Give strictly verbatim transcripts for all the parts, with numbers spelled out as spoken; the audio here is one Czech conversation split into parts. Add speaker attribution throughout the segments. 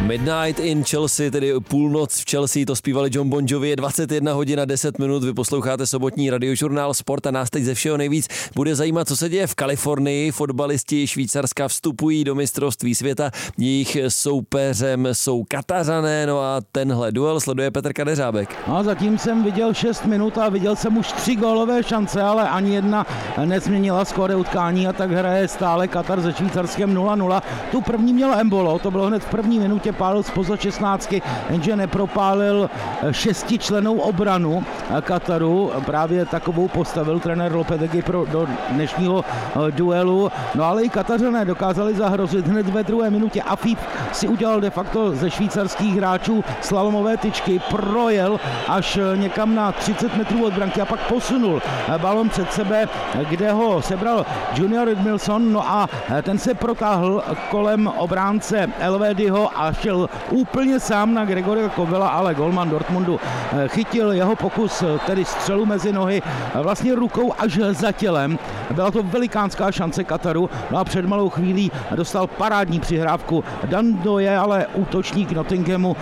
Speaker 1: Midnight in Chelsea, tedy půlnoc v Chelsea, to zpívali Jon Bon Jovi, je dvacet jedna hodin deset minut, vy posloucháte sobotní radiožurnál Sport a nás teď ze všeho nejvíc bude zajímat, co se děje v Kalifornii. Fotbalisti Švýcarska vstupují do mistrovství světa, jejich soupeřem jsou Katařané, no a tenhle duel sleduje Petr Kadeřábek.
Speaker 2: No, zatím jsem viděl šest minut a viděl jsem už tři gólové šance, ale ani jedna nezměnila skóre utkání a tak hraje stále Katar se Švýcarskem nula nula. Tu první měl Embolo, to bylo hned v první minutě, pálil zpoza šestnáctky, jenže nepropálil šestičlennou obranu Kataru. Právě takovou postavil trenér Lopetegui pro do dnešního duelu. No ale i Katařané dokázali zahrozit hned ve druhé minutě. Afif si udělal de facto ze švýcarských hráčů slalomové tyčky, projel až někam na třicet metrů od branky a pak posunul balon před sebe, kde ho sebral Junior Edmilson, no a ten se protáhl kolem obránce Elvédyho a šel úplně sám na Gregoria Kobela, ale golman Dortmundu chytil jeho pokus, tedy střelu mezi nohy, vlastně rukou až za tělem. Byla to velikánská šance Kataru, no a před malou chvílí dostal parádní přihrávku Dan Doje, ale útočník Nottinghamu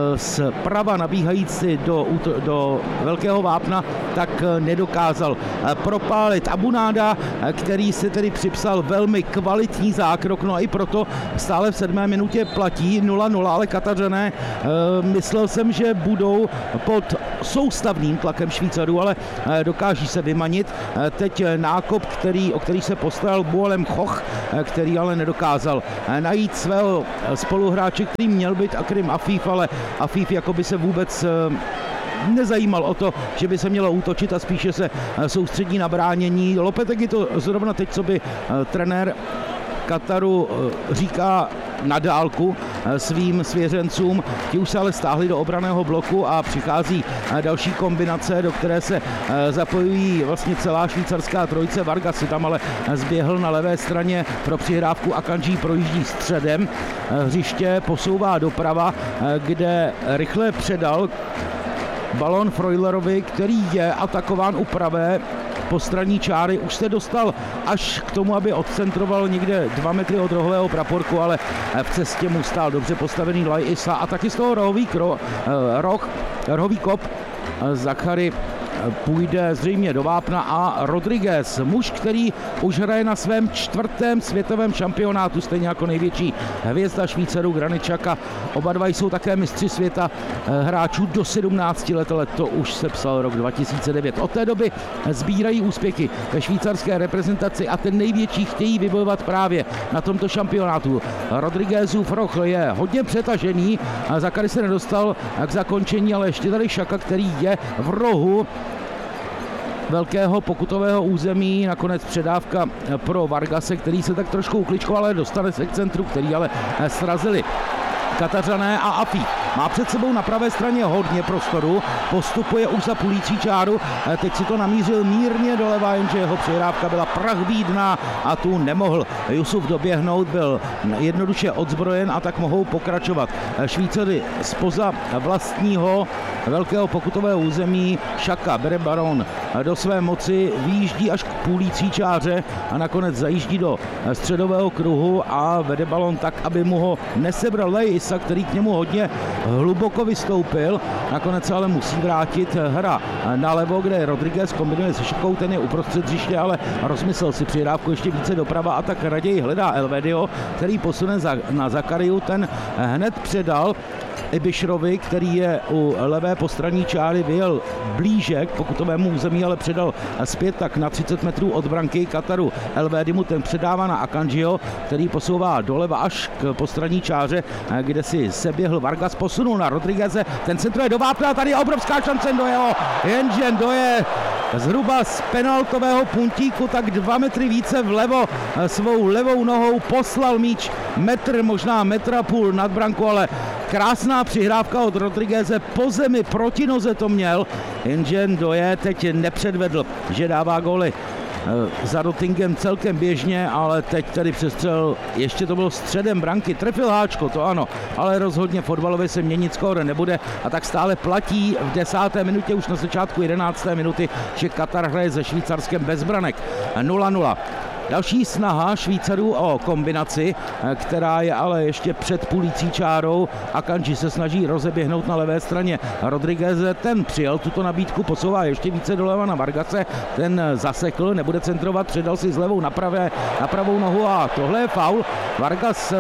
Speaker 2: zprava nabíhající do, do velkého vápna, tak nedokázal propálit Abunáda, který si tedy připsal velmi kvalitní zákrok, no a i proto stále v sedmé minutě platí nula nula, ale Katařané, myslel jsem, že budou pod soustavným tlakem Švýcarů, ale dokáží se vymanit. Teď nákop, který, o který se postaral Boalem Choch, který ale nedokázal najít svého spoluhráče, který měl být Akrim Afif, ale Afif jako by se vůbec nezajímal o to, že by se mělo útočit a spíše se soustředí na bránění. Lopetegui to zrovna teď, co by trenér Kataru říká na dálku svým svěřencům. Ti už se ale stáhli do obranného bloku a přichází další kombinace, do které se zapojují vlastně celá švýcarská trojice. Vargas si tam ale zběhl na levé straně pro přihrávku, Akanji projíždí středem hřiště, posouvá doprava, kde rychle předal balon Freulerovi, který je atakován u pravé postranní čáry. Už se dostal až k tomu, aby odcentroval někde dva metry od rohového praporku, ale v cestě mu stál dobře postavený Laj Isa a taky z toho rohový, kro, roh, rohový kop Zachary půjde zřejmě do vápna a Rodriguez, muž, který už hraje na svém čtvrtém světovém šampionátu, stejně jako největší hvězda Švýcarů Granit Xhaka. Oba dva jsou také mistři světa hráčů do sedmnácti let, ale to už se psal rok dva tisíce devět. Od té doby sbírají úspěchy ve švýcarské reprezentaci a ten největší chtějí vybojovat právě na tomto šampionátu. Rodriguezův roh je hodně přetažený, Zachary se nedostal k zakončení, ale ještě tady Xhaka, který je v rohu velkého pokutového území, nakonec předávka pro Vargase, který se tak trošku ukličkoval, ale dostane se k centru, který ale srazili Katařané a Afif. Má před sebou na pravé straně hodně prostoru, postupuje už za půlící čáru, teď si to namířil mírně doleva, jenže jeho přihrávka byla prachbídná a tu nemohl Jusuf doběhnout, byl jednoduše odzbrojen a tak mohou pokračovat Švýcaři spoza vlastního velkého pokutového území. Xhaka bere balón do své moci, vyjíždí až k půlící čáře a nakonec zajíždí do středového kruhu a vede balón tak, aby mu ho nesebral Lej Isa, který k němu hodně hluboko vystoupil. Nakonec ale musí vrátit hra nalevo, kde Rodriguez kombinuje se Xhakou, ten je uprostřed hřiště, ale rozmyslel si přihrávku ještě více doprava a tak raději hledá Elvédyho, který posune za, na Zachariu, ten hned předal Ibišrovi, který je u levé postranní čáry, vyjel blíže k pokutovému území, ale předal zpět tak na třicet metrů od branky Kataru. Elvédymu ten předává na Akanjiho, který posouvá doleva až k postranní čáře, kde si seběhl Vargas, posunul na Rodrigueze, ten centruje do vápna a tady je obrovská šance Ndojeho, jenže Ndoje zhruba z penaltového puntíku tak dva metry více vlevo svou levou nohou poslal míč metr, možná metr a půl nad branku, ale krásná přihrávka od Rodrigueze po zemi, proti noze to měl, jenže Ndoje teď nepředvedl, že dává góly za Nottingham celkem běžně, ale teď tady přestřel, ještě to bylo středem branky, trefil háčko, to ano, ale rozhodně fotbalově se měnit skóre nebude a tak stále platí v desáté minutě, už na začátku jedenácté minuty, že Katar hraje se Švýcarskem bez branek. nula nula. Další snaha Švýcarů o kombinaci, která je ale ještě před půlící čárou. Akanji se snaží rozeběhnout na levé straně Rodrigueze, ten přijel tuto nabídku, posouvá ještě více doleva na Vargase, ten zasekl, nebude centrovat, předal si s levou na, pravé, na pravou nohu a tohle je faul. Vargas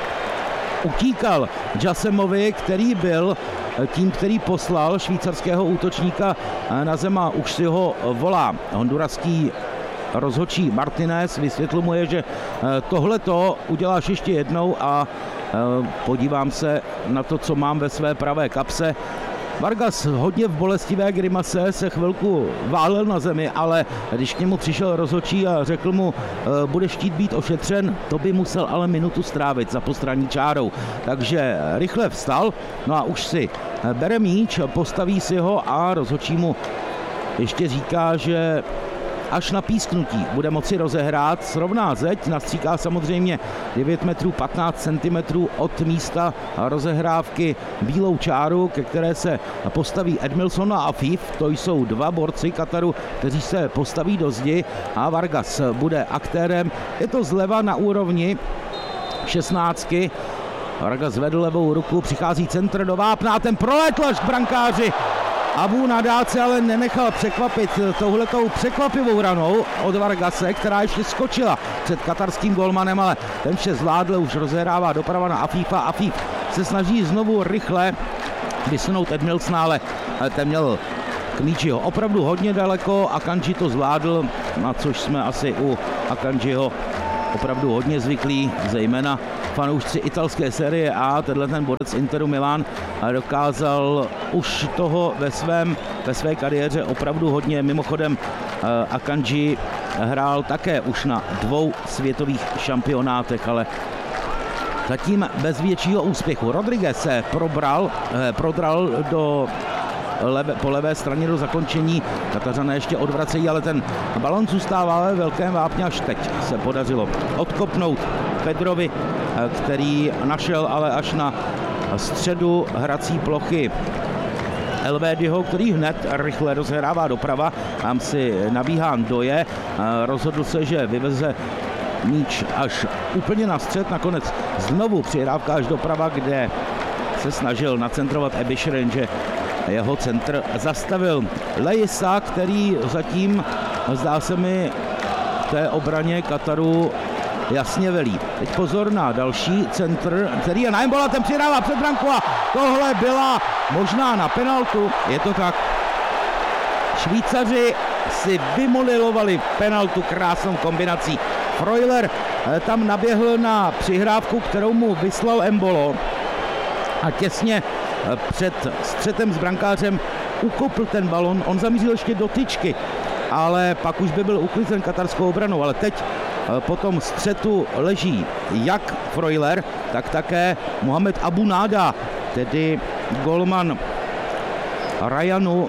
Speaker 2: utíkal Jasemovi, který byl tím, který poslal švýcarského útočníka na zem a už si ho volá honduraský rozhodčí Martinez. Vysvětluje, že tohleto uděláš ještě jednou a podívám se na to, co mám ve své pravé kapse. Vargas hodně v bolestivé grimase se chvilku válel na zemi, ale když k němu přišel rozhodčí a řekl mu, budeš chtít být ošetřen, to by musel ale minutu strávit za postranní čárou. Takže rychle vstal, no a už si bere míč, postaví si ho a rozhodčí mu ještě říká, že až na písknutí bude moci rozehrát. Srovná zeď, nastříká samozřejmě devět metrů patnáct centimetrů od místa rozehrávky bílou čáru, ke které se postaví Edmilson a Afif. To jsou dva borci Kataru, kteří se postaví do zdi a Vargas bude aktérem. Je to zleva na úrovni šestnáctky. Vargas zvedl levou ruku, přichází centr do vápna, ten proletl až k brankáři. Abu Nadá se ale nenechal překvapit touhletou překvapivou ranou od Vargase, která ještě skočila před katarským golmanem, ale ten vše zvládl, už rozehrává doprava na Afifa. Afif se snaží znovu rychle vysunout Edmilsona, ale ten měl k míči ho opravdu hodně daleko. Akanji to zvládl, na což jsme asi u Akanjiho opravdu hodně zvyklí, zejména fanoušci italské série A. Tenhle ten borec Interu Milán dokázal už toho ve, svém, ve své kariéře opravdu hodně. Mimochodem Akanji hrál také už na dvou světových šampionátech, ale zatím bez většího úspěchu. Rodriguez se probral, prodral do Leve, po levé straně do zakončení. Katařané ještě odvracejí, ale ten balon zůstává ve velkém vápně. Až teď se podařilo odkopnout Pedrovi, který našel ale až na středu hrací plochy Elvédyho, který hned rychle rozhrává doprava. Tam si nabíhá Ndoye. Rozhodl se, že vyveze míč až úplně na střed. Nakonec znovu přihrávka až doprava, kde se snažil nacentrovat Ebishren, že jeho centr zastavil Leisa, který zatím, zdá se mi, v té obraně Kataru jasně velí. Teď pozor na další centr, který je na Embola, ten přidává před branku a tohle byla možná na penaltu. Je to tak. Švýcaři si vymodelovali penaltu krásnou kombinací. Freuler tam naběhl na přihrávku, kterou mu vyslal Embolo a těsně před střetem s brankářem ukopl ten balon. On zamířil ještě do tyčky, ale pak už by byl uklizen katarskou obranou. Ale teď po tom střetu leží jak Freuler, tak také Mohamed Abu Nada, tedy golman Ryanu.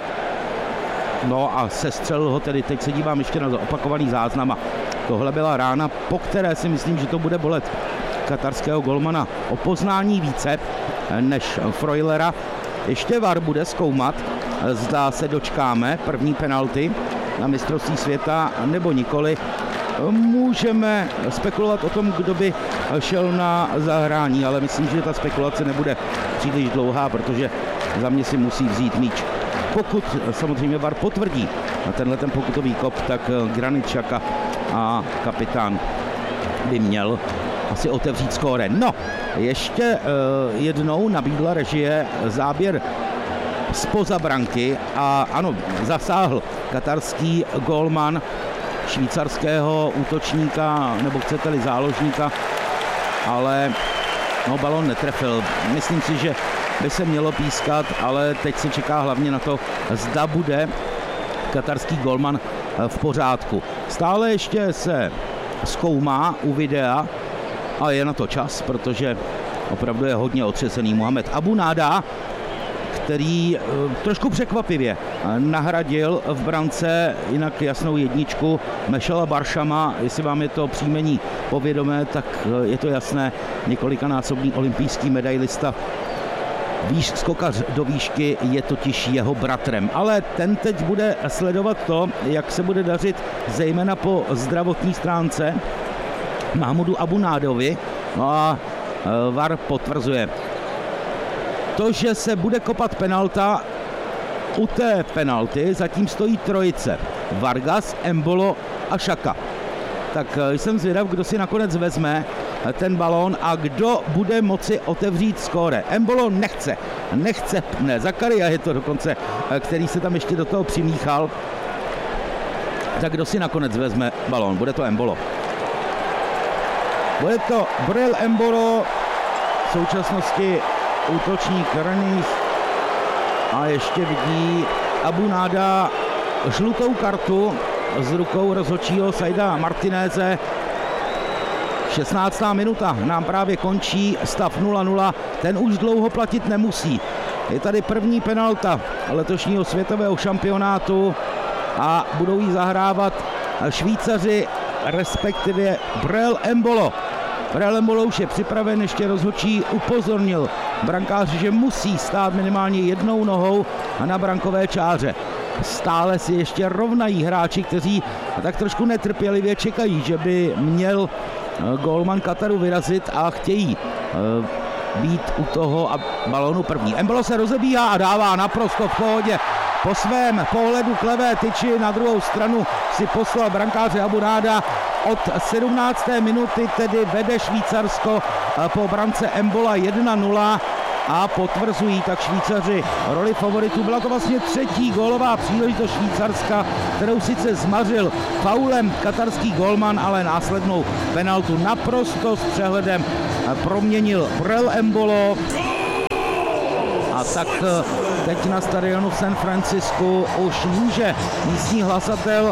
Speaker 2: No a sestřelil ho, tedy teď se dívám ještě na opakovaný záznam a tohle byla rána, po které si myslím, že to bude bolet katarského golmana o poznání více než Freulera. Ještě V A R bude zkoumat, zda se dočkáme první penalty na mistrovství světa nebo nikoli. Můžeme spekulovat o tom, kdo by šel na zahrání, ale myslím, že ta spekulace nebude příliš dlouhá, protože za mě si musí vzít míč. Pokud samozřejmě V A R potvrdí tenhle ten pokutový kop, tak Granit Xhaka a kapitán by měl asi otevřít skóre. No, ještě uh, jednou nabídla režie záběr zpoza branky a ano, zasáhl katarský golman švýcarského útočníka, nebo chcete-li záložníka, ale no, balon netrefil. Myslím si, že by se mělo pískat, ale teď se čeká hlavně na to, zda bude katarský golman v pořádku. Stále ještě se zkoumá u videa, ale je na to čas, protože opravdu je hodně otřesený Mohamed Abu Nada, který trošku překvapivě nahradil v brance jinak jasnou jedničku Mešela Baršama. Jestli vám je to příjmení povědomé, tak je to jasné, několikanásobný olympijský medailista Výš, skokař do výšky je totiž jeho bratrem, ale ten teď bude sledovat to, jak se bude dařit zejména po zdravotní stránce Mahmudu Abunádovi. No a V A R potvrzuje to, že se bude kopat penalta. U té penalty zatím stojí trojice: Vargas, Embolo a Xhaka. Tak jsem zvědav, kdo si nakonec vezme ten balón a kdo bude moci otevřít skóre. Embolo nechce, nechce, ne, Zakaria je to dokonce, který se tam ještě do toho přimíchal. Tak kdo si nakonec vezme balón? Bude to Embolo. Bude to Bril Embolo, v současnosti útočník Rennes, a ještě vidí Abunáda žlutou kartu z rukou rozhodčího Saida Martinéze. šestnáctá minuta nám právě končí, stav nula nula, ten už dlouho platit nemusí. Je tady první penalta letošního světového šampionátu a budou ji zahrávat Švýcaři, respektive Brel Embolo. Brel Embolo už je připraven, ještě rozhodčí upozornil brankáři, že musí stát minimálně jednou nohou na brankové čáře. Stále si ještě rovnají hráči, kteří tak trošku netrpělivě čekají, že by měl gólman Kataru vyrazit a chtějí být u toho a balónu první. Embolo se rozebíhá a dává naprosto v pohodě. Po svém pohledu k levé tyči na druhou stranu si poslal brankáře Abunáda. Od sedmnácté minuty tedy vede Švýcarsko po brance Embola jedna nula a potvrzují tak Švýcaři roli favoritů. Byla to vlastně třetí gólová příležitost Švýcarska, kterou sice zmařil faulem katarský gólman, ale následnou penaltu naprosto s přehledem proměnil Brel Embolo. A tak teď na stadionu v San Francisku už může místní hlasatel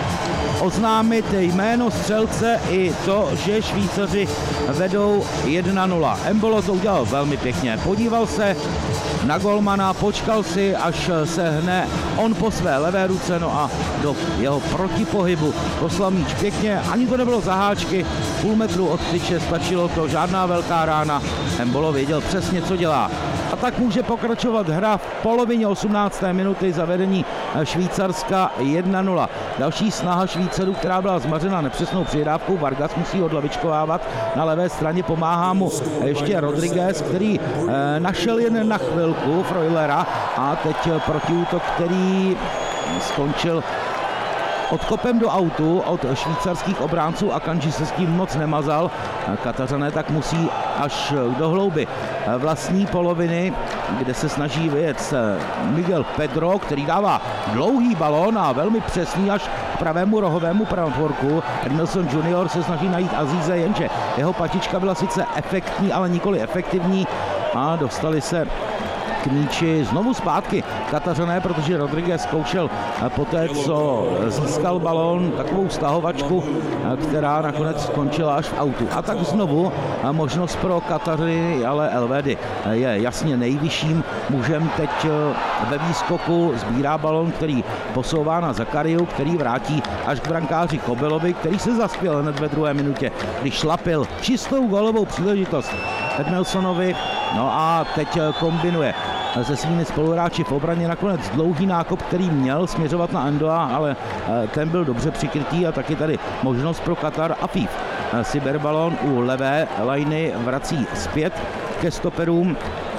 Speaker 2: oznámit jméno střelce i to, že Švýcaři vedou jedna nula. Embolo to udělal velmi pěkně. Podíval se na golmana, počkal si, až se hne on po své levé ruce, no a do jeho protipohybu poslal míč pěkně. Ani to nebylo za háčky, půl metru od tyče, stačilo to, žádná velká rána. Embolo věděl přesně, co dělá. A tak může pokračovat hra v polovině osmnácté minuty za vedení Švýcarska jedna nula. Další snaha Švýcarů, která byla zmařena nepřesnou přihrávkou. Vargas musí odlavičkovávat na levé straně, pomáhá mu ještě Rodriguez, který eh, našel jen na chvilku Freulera a teď protiútok, který skončil odkopem do autu od švýcarských obránců. Akanji se s tím moc nemazal. Katařané tak musí až do hlouby vlastní poloviny, kde se snaží vyjet Miguel Pedro, který dává dlouhý balón a velmi přesný až k pravému rohovému pravorku. Edmilson junior se snaží najít Azíze, jenže jeho patička byla sice efektní, ale nikoli efektivní a dostali se k míči znovu zpátky Katařané, protože Rodriguez zkoušel poté, co získal balón, takovou stahovačku, která nakonec skončila až v autu. A tak znovu možnost pro Kataři, ale Elvedi je jasně nejvyšším mužem teď ve výskoku, sbírá balón, který posouvá na Zakariu, který vrátí až k brankáři Kobelovi, který se zaspěl hned ve druhé minutě, když šlapil čistou gólovou příležitost Edmilsonovi. No a teď kombinuje se svými spoluhráči v obraně, nakonec dlouhý nákop, který měl směřovat na Endoa, ale ten byl dobře přikrytý a taky tady možnost pro Katar. Afif si bere balón u levé lajny, vrací zpět ke stoperům.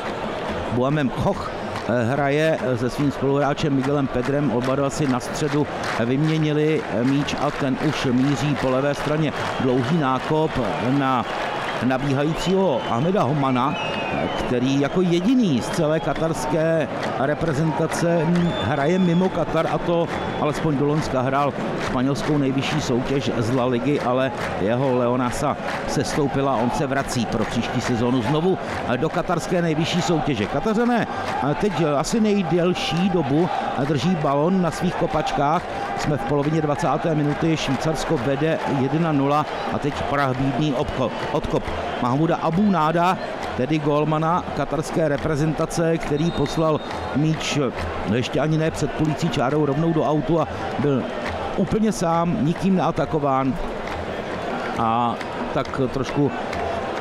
Speaker 2: Bouamem Koch hraje se svým spoluhráčem Miguelem Pedrem, oba dva si na středu vyměnili míč a ten už míří po levé straně. Dlouhý nákop na nabíhajícího Ahmeda Homana, který jako jediný z celé katarské reprezentace hraje mimo Katar, a to alespoň do loňska hrál španělskou nejvyšší soutěž z La Ligy, ale jeho Leonasa se stoupila, on se vrací pro příští sezónu znovu do katarské nejvyšší soutěže. Katařané teď asi nejdelší dobu drží balon na svých kopačkách. Jsme v polovině dvacáté minuty, Švýcarsko vede jedna nula a teď prahbídný odkop Mahmuda Abunáda, tedy gólmana katarské reprezentace, který poslal míč ještě ani ne před půlící čárou rovnou do autu a byl úplně sám, nikým neatakován. A tak trošku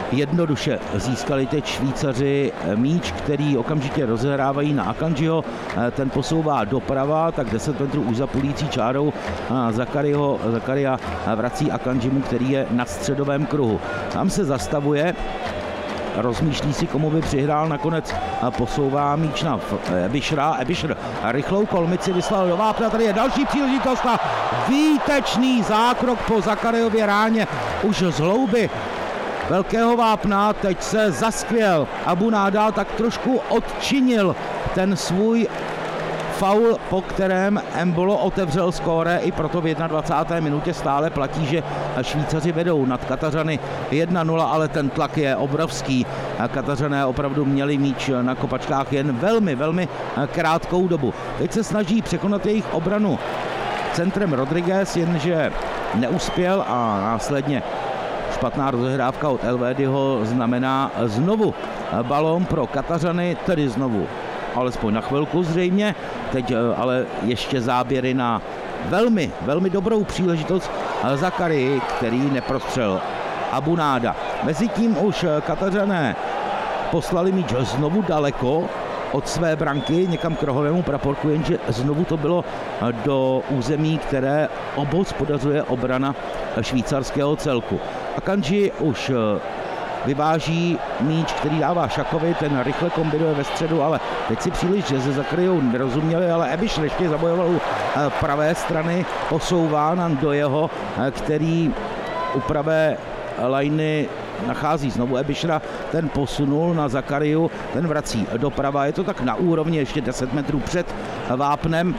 Speaker 2: jednoduše získali teď Švýcaři míč, který okamžitě rozehrávají na Akanjiho, ten posouvá doprava, tak deset metrů už za půlící čárou Zakariho, Zakaria vrací Akanjimu, který je na středovém kruhu. Tam se zastavuje, rozmýšlí si, komu by přihrál, nakonec posouvá míč na Ebišra. Ebišr rychlou kolmici vyslal do vápna, tady je další příležitost a výtečný zákrok po Zakariově ráně už z hlouby velkého vápna. Teď se zaskvěl Abu Nada, tak trošku odčinil ten svůj faul, po kterém Embolo otevřel skóre, i proto v dvacáté první minutě stále platí, že Švýcaři vedou nad Katařany jedna nula, ale ten tlak je obrovský. Katařané opravdu měli míč na kopačkách jen velmi, velmi krátkou dobu. Teď se snaží překonat jejich obranu centrem Rodriguez, jenže neuspěl a následně špatná rozehrávka od Elvédyho znamená znovu balón pro Katařany, tedy znovu alespoň na chvilku zřejmě. Teď ale ještě záběry na velmi, velmi dobrou příležitost Zakarii, který neprostřel Abu Nada. Mezitím už Katařané poslali míč znovu daleko od své branky, někam k rohovému praporku, jenže znovu to bylo do území, které obhospodařuje obrana švýcarského celku. Akanji už vyváží míč, který dává Šakovi, ten rychle kombinuje ve středu, ale teď si příliš se Zakariou nerozuměli, ale Ebišr ještě zabojoval u pravé strany, posouvá nám do jeho, který u pravé lajny nachází znovu Ebišra, ten posunul na Zakariu, ten vrací doprava, je to tak na úrovni ještě deset metrů před vápnem,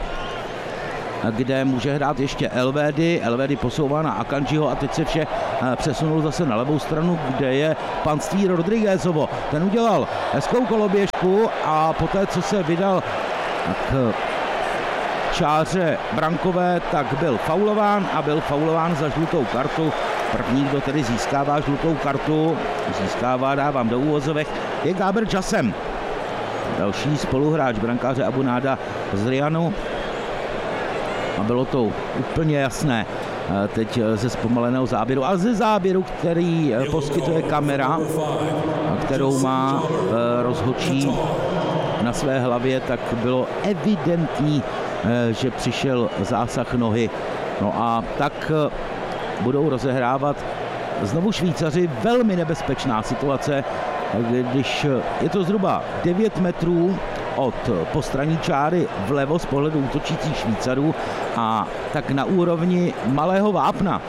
Speaker 2: kde může hrát ještě Elvédy. Elvédy posouvá na Akanjiho a teď se vše přesunul zase na levou stranu, kde je panství Rodriguezovo. Ten udělal hezkou koloběžku a poté, co se vydal k čáře brankové, tak byl faulován a byl faulován za žlutou kartu. První, kdo tedy získává žlutou kartu, získává, dávám do úvozovek, je Gáber Jassem. Další spoluhráč brankáře Abu Nada z Rianu. A bylo to úplně jasné teď ze zpomaleného záběru a ze záběru, který poskytuje kamera, kterou má rozhodčí na své hlavě, tak bylo evidentní, že přišel zásah nohy. No a tak budou rozehrávat znovu Švýcaři, velmi nebezpečná situace, když je to zhruba devět metrů od postranní čáry vlevo z pohledu útočících Švýcarů a tak na úrovni malého vápna.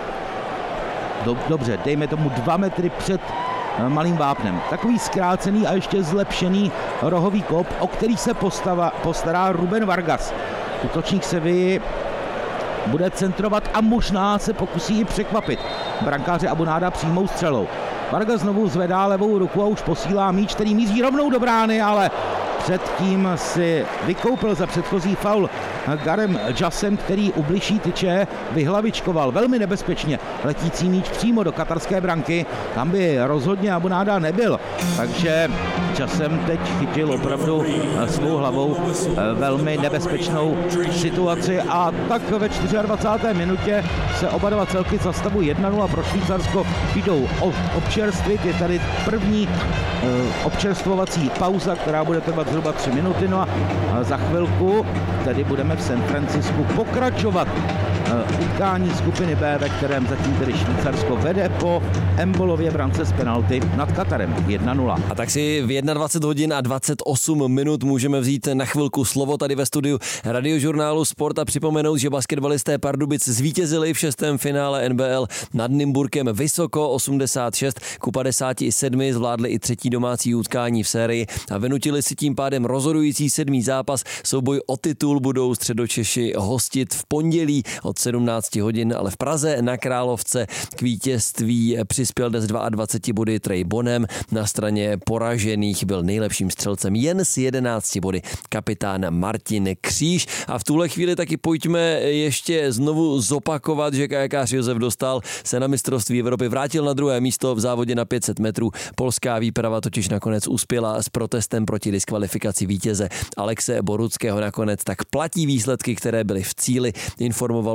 Speaker 2: Dobře, dejme tomu dva metry před malým vápnem. Takový zkrácený a ještě zlepšený rohový kop, o který se postava, postará Ruben Vargas. Útočník Sevilly bude centrovat a možná se pokusí i překvapit brankáře Abu Nada přímou střelou. Vargas znovu zvedá levou ruku a už posílá míč, který míří rovnou do brány, ale předtím si vykoupil za předchozí faul Garem Jassem, který u bližší tyče vyhlavičkoval velmi nebezpečně letící míč přímo do katarské branky. Tam by rozhodně Abu Nada nebyl, takže Jassem teď chytil opravdu svou hlavou velmi nebezpečnou situaci a tak ve dvacáté čtvrté minutě se oba dva celky za stavu jedna nula pro Švýcarsko jdou občerstvit. Je tady první občerstvovací pauza, která bude trvat zhruba tři minuty, no a za chvilku tedy budeme v San Francisku pokračovat utkání skupiny B, ve kterém zatím tedy Švýcarsko vede po Embolově brance z penalty nad Katarem jedna nula.
Speaker 1: A tak si v dvacet jedna hodin a dvacet osm minut můžeme vzít na chvilku slovo tady ve studiu Radiožurnálu Sport a připomenout, že basketbalisté Pardubic zvítězili v šestém finále N B L nad Nymburkem vysoko osmdesát šest ku padesáti sedmi, zvládli i třetí domácí utkání v sérii a vynutili si tím pádem rozhodující sedmý zápas. Souboj o titul budou Středočeši hostit v pondělí od sedmnáct hodin, ale v Praze na Královce k vítězství přispěl dnes dvacet dva body Trey Bonem. Na straně poražených byl nejlepším střelcem jen s jedenácti body kapitán Martin Kříž. A v tuhle chvíli taky pojďme ještě znovu zopakovat, že kajakář Josef Dostál se na mistrovství Evropy vrátil na druhé místo v závodě na pět set metrů. Polská výprava totiž nakonec uspěla s protestem proti diskvalifikaci vítěze Alexe Boruckého. Nakonec tak platí výsledky, které byly v cíli, informoval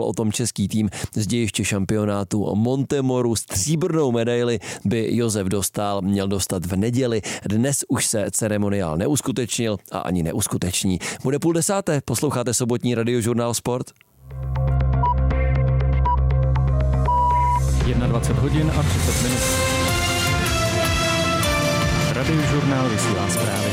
Speaker 1: o tom český tým z dějiště šampionátu Montemoru. Stříbrnou medaili by Josef Dostál měl dostat v neděli. Dnes už se ceremoniál neuskutečnil a ani neuskuteční. Bude půl desáté, posloucháte sobotní Radiožurnál Sport.
Speaker 3: dvacet jedna hodin a třicet minut. Radiožurnál vysílá zprávy.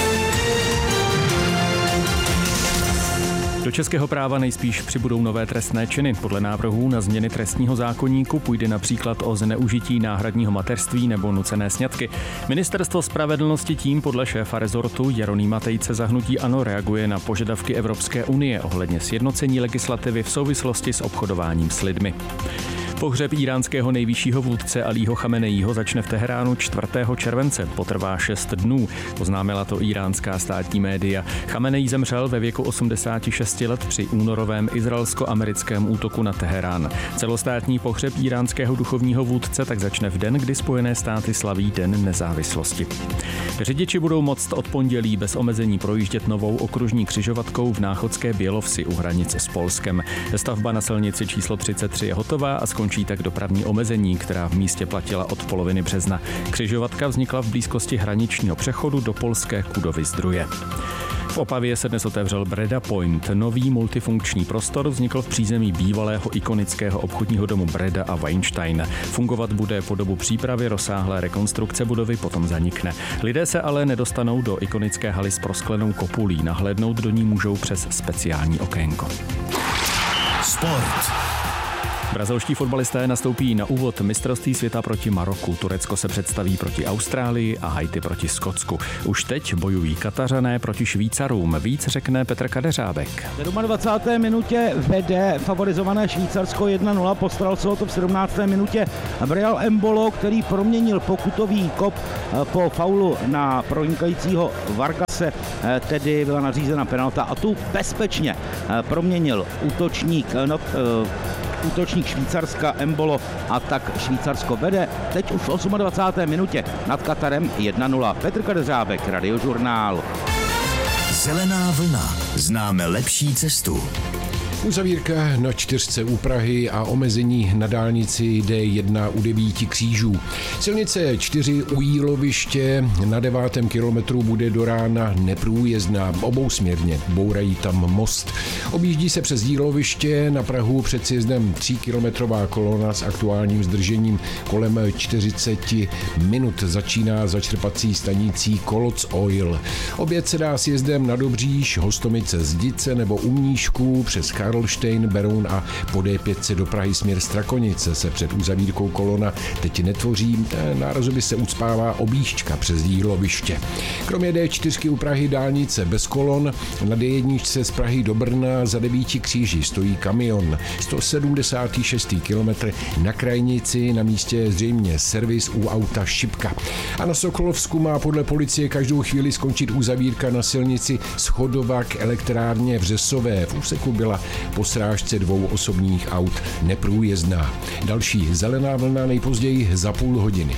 Speaker 3: Do českého práva nejspíš přibudou nové trestné činy. Podle návrhů na změny trestního zákoníku půjde například o zneužití náhradního mateřství nebo nucené sňatky. Ministerstvo spravedlnosti tím podle šéfa rezortu Jeronýma Tejce za hnutí ANO reaguje na požadavky Evropské unie ohledně sjednocení legislativy v souvislosti s obchodováním s lidmi. Pohřeb íránského nejvyššího vůdce Alího Chameneího začne v Teheránu čtvrtého července. Potrvá šest dnů, oznámila to iránská státní média. Chameneí zemřel ve věku osmdesáti šesti let při únorovém izraelsko-americkém útoku na Teherán. Celostátní pohřeb íránského duchovního vůdce tak začne v den, kdy Spojené státy slaví Den nezávislosti. Řidiči budou moct od pondělí bez omezení projíždět novou okružní křižovatkou v Náchodské Bělovsi u hranic s Polskem. Stavba na silnici číslo třicet tři je hotová a skončí tak dopravní omezení, která v místě platila od poloviny března. Křižovatka vznikla v blízkosti hraničního přechodu do polské Kudovy-Zdroje. V Opavě se dnes otevřel Breda Point. Nový multifunkční prostor vznikl v přízemí bývalého ikonického obchodního domu Breda a Weinstein. Fungovat bude po dobu přípravy, rozsáhlé rekonstrukce budovy potom zanikne. Lidé se ale nedostanou do ikonické haly s prosklenou kopulí. Nahlédnout do ní můžou přes speciální okénko.
Speaker 4: Sport.
Speaker 3: Brazilští fotbalisté nastoupí na úvod mistrovství světa proti Maroku. Turecko se představí proti Austrálii a Haiti proti Skotsku. Už teď bojují Katařané proti Švýcarům. Víc řekne Petr Kadeřábek.
Speaker 2: V dvacáté sedmé minutě vede favorizované Švýcarsko jedna nula. Postaral se o to v sedmnácté minutě Brial Embolo, který proměnil pokutový kop po faulu na pronikajícího Vargase. Tedy byla nařízena penalta a tu bezpečně proměnil útočník no, útočník Švýcarska Embolo a tak Švýcarsko vede teď už v dvacáté osmé minutě nad Katarem jedna nula. Petr Kadeřábek, Radiožurnál.
Speaker 4: Zelená vlna. Známe lepší cestu.
Speaker 5: Uzavírka na čtyřce u Prahy a omezení na dálnici D jedna u devíti křížů. Silnice čtyři u Jíloviště na devátém kilometru bude do rána neprůjezdná. Obousměrně bourají tam most. Objíždí se přes Jíloviště na Prahu před sjezdem tříkilometrová kolona s aktuálním zdržením kolem čtyřicet minut. Začíná začerpací stanicí Koloc Oil. Oběd se dá sjezdem na Dobříš, Hostomice Zdice nebo u Mníšku přes Karlštejn, Beroun a po D pět do Prahy směr Strakonice se před uzavírkou kolona teď netvoří. Nárazově se ucpává objížďka přes Jíloviště. Kromě D čtyři u Prahy dálnice bez kolon, na D jedna z Prahy do Brna za devíti kříži stojí kamion. sto sedmdesátý šestý kilometr na krajnici, na místě zřejmě servis u auta Šipka. A na Sokolovsku má podle policie každou chvíli skončit uzavírka na silnici Schodova k elektrárně v Řesové. V úseku byla po srážce dvou osobních aut neprůjezdná. Další zelená vlna nejpozději za půl hodiny.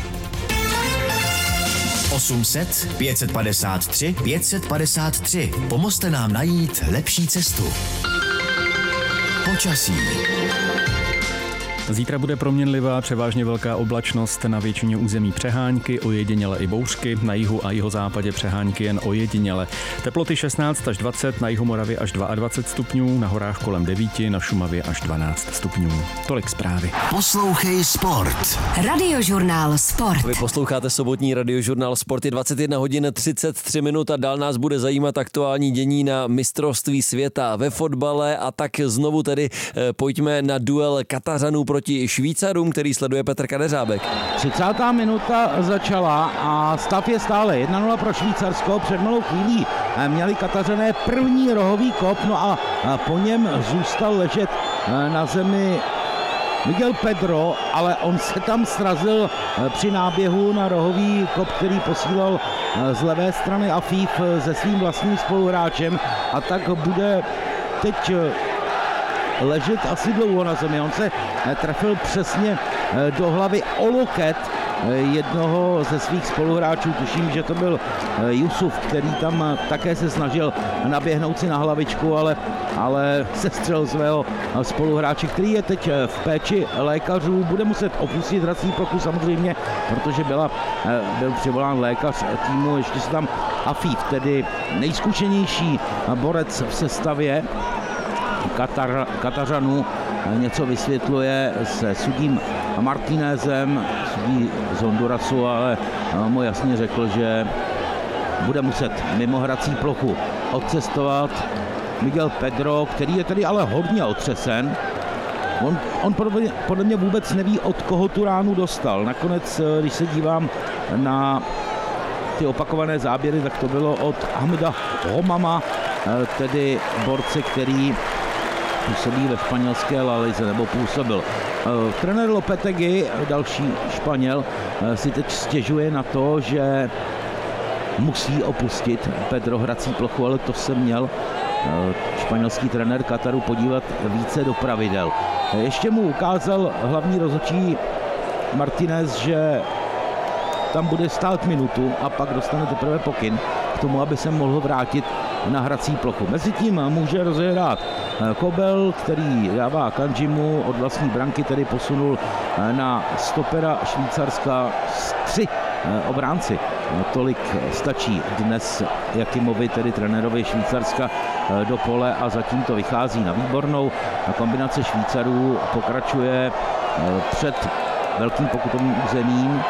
Speaker 4: osm set pět set padesát tři pět set padesát tři. Pomozte nám najít lepší cestu. Počasí.
Speaker 3: Zítra bude proměnlivá, převážně velká oblačnost, na většině území přehánky, ojediněle i bouřky, na jihu a jihozápadě přehánky jen ojediněle. Teploty šestnáct až dvacet, na jihu Moravy až dvacet dva stupňů, na horách kolem devět, na Šumavě až dvanáct stupňů. Tolik zprávy.
Speaker 4: Poslouchej Sport.
Speaker 6: Radiožurnál Sport.
Speaker 1: Vy posloucháte sobotní Radiožurnál Sport, je dvacet jedna hodin třicet tři minut a dál nás bude zajímat aktuální dění na mistrovství světa ve fotbale a tak znovu tedy pojďme na duel Katařanů proti Švýcarům, který sleduje Petr Kadeřábek.
Speaker 2: třicátá minuta začala a stav je stále jedna nula pro Švýcarsko. Před malou chvílí měli Katařané první rohový kop, no a po něm zůstal ležet na zemi Miguel Pedro, ale on se tam srazil při náběhu na rohový kop, který posílal z levé strany Afif se svým vlastním spoluhráčem a tak bude teď ležet asi dlouho na zemi. On se trefil přesně do hlavy o loket jednoho ze svých spoluhráčů, tuším, že to byl Jusuf, který tam také se snažil naběhnout si na hlavičku, ale, ale sestřel svého spoluhráče, který je teď v péči lékařů, bude muset opustit hrací plochu samozřejmě, protože byla, byl přivolán lékař týmu, ještě se tam Afif, tedy nejzkušenější borec v sestavě Katar, Katařanů, něco vysvětluje se sudím Martinezem, sudí z Hondurasu, ale mu jasně řekl, že bude muset mimo hrací plochu odcestovat. Miguel Pedro, který je tedy ale hodně otřesen, on, on podle, mě, podle mě vůbec neví, od koho tu ránu dostal. Nakonec, když se dívám na ty opakované záběry, tak to bylo od Ahmeda Homama, tedy borce, který působí ve španělské La Lize, nebo působil. Trenér Lopetegui, další Španěl, si teď stěžuje na to, že musí opustit Pedro hrací plochu, ale to se měl španělský trenér Kataru podívat více do pravidel. Ještě mu ukázal hlavní rozhodčí Martinez, že tam bude stát minutu a pak dostane teprve pokyn k tomu, aby se mohl vrátit na hrací plochu. Mezitím může rozehrát Kobel, který dává Kanjimu od vlastní branky, tedy posunul na stopera Švýcarska tři obránci. Tolik stačí dnes Jakimovi, tedy trenérovi Švýcarska, do pole a zatím to vychází na výbornou. Kombinace Švýcarů pokračuje před velkým pokutovým územím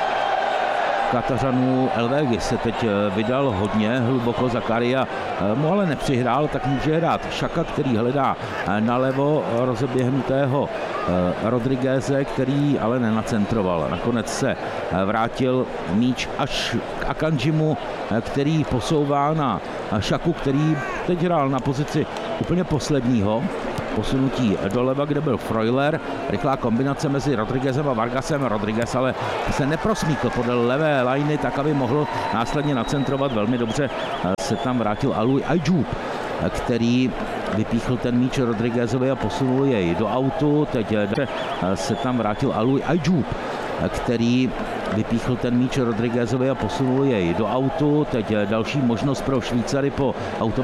Speaker 2: Katařanů. Elvegi se teď vydal hodně hluboko, Zakaria mu ale nepřihrál, tak může hrát Šaka, který hledá nalevo rozeběhnutého Rodrigueze, který ale nenacentroval. Nakonec se vrátil míč až k Akanjimu, který posouvá na Šaku, který teď hrál na pozici úplně posledního. Posunutí doleva, kde byl Freuler, rychlá kombinace mezi Rodriguezem a Vargasem. Rodriguez ale se neprosmíkl podle levé lajny, tak aby mohl následně nacentrovat. Velmi dobře se tam vrátil Alui Ajdžub, který vypíchl ten míč Rodriguezovi a posunul jej do autu. Teď se tam vrátil Alui Ajdžub, který vypíchl ten míč Rodriguezovi a posunul jej do autu. Teď další možnost pro Švýcary po auto